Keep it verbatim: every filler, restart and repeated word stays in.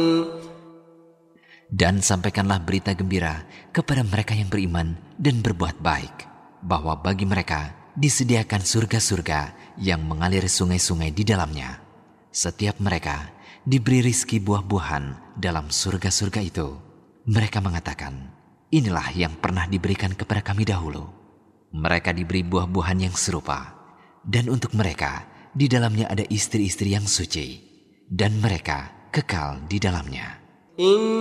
Dan sampaikanlah berita gembira kepada mereka yang beriman dan berbuat baik, bahwa bagi mereka disediakan surga-surga yang mengalir sungai-sungai di dalamnya. Setiap mereka diberi rizki buah-buahan dalam surga-surga itu. Mereka mengatakan, inilah yang pernah diberikan kepada kami dahulu. Mereka diberi buah-buahan yang serupa, dan untuk mereka di dalamnya ada istri-istri yang suci, dan mereka kekal di dalamnya.